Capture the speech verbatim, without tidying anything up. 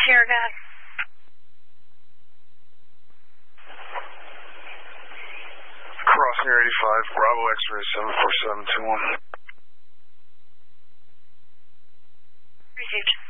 Sierra Gun. Cross near eighty-five, Bravo X-ray seven four seven two one. Received.